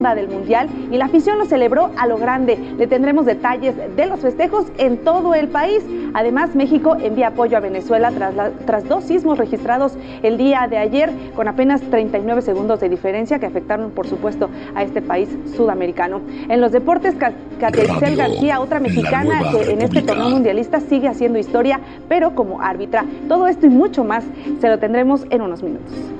segunda del Mundial y la afición lo celebró a lo grande. Le tendremos detalles de los festejos en todo el país. Además, México envía apoyo a Venezuela tras 2 sismos registrados el día de ayer, con apenas 39 segundos de diferencia que afectaron, por supuesto, a este país sudamericano. En los deportes, Catherine García, otra mexicana que en este torneo mundialista sigue haciendo historia, pero como árbitra. Todo esto y mucho más se lo tendremos en unos minutos.